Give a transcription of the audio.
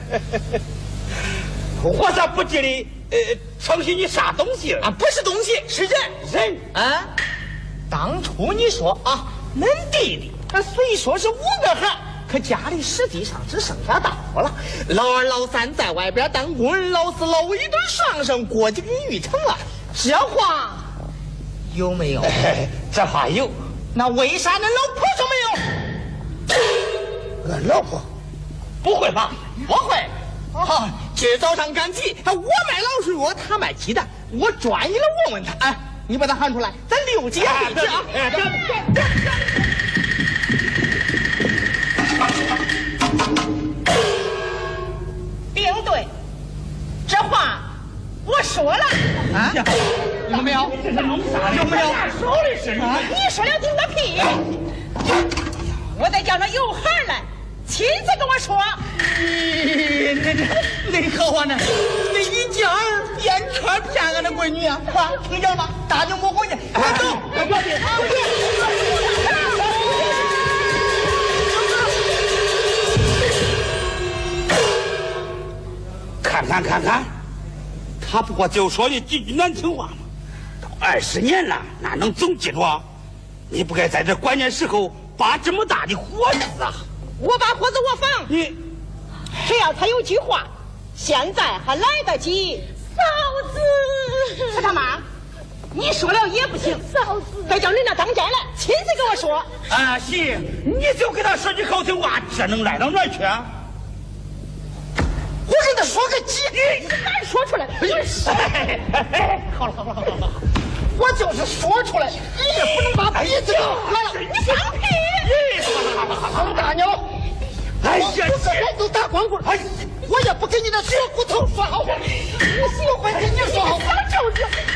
我咋不记得承许你啥东西了？ 啊，不是东西，是人。 人啊，当初你说啊，恁弟弟他虽说是5个孩，可家里实际上只剩下大我了。老2、老3在外边当工人，老4、老5一顿双生，过就给育成了。这话有没有？ 这话有。 那为啥恁老婆说没有？ 俺老婆不会吧？ 不会。啊，今儿早上赶集，我卖老鼠药，他卖鸡蛋，我专一的问问他。哎，你把他喊出来，咱6姐对峙啊！ 并对，这话我说了啊，有没有？有没有？ 说的是你说了听个屁！我得叫他有孩来，亲自跟我说。 你可话呢？你一家儿骗车骗俺的闺女啊！啊，听见了吗？大牛魔鬼呢？快走！ 看，他不过就说你几句难听话嘛。都20年了，哪能总记住啊？你不该在这关键时候把这么大的火子啊！ 我把火子我放， 你只要他有句话，现在还来得及。嫂子，是他妈，你说了也不行。嫂子，得叫人家当真来，亲自跟我说。 啊，行，你就给他说句好听话，这能赖到哪儿去啊？ 我跟他说个几句， 你敢说出来？ 好了，我就是说出来，你也不能把鼻子来了， 你放屁！ 王大鸟， 哎呀， 我人都打光棍，哎，我也不跟你那小骨头说好话，我喜欢跟你说好话，就是。